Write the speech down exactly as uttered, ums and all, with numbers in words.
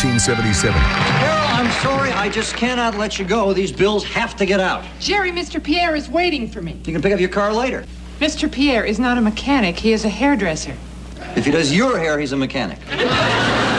nineteen seventy-seven. Carol, I'm sorry. I just cannot let you go. These bills have to get out. Jerry, Mister Pierre is waiting for me. You can pick up your car later. Mister Pierre is not a mechanic. He is a hairdresser. If he does your hair, he's a mechanic.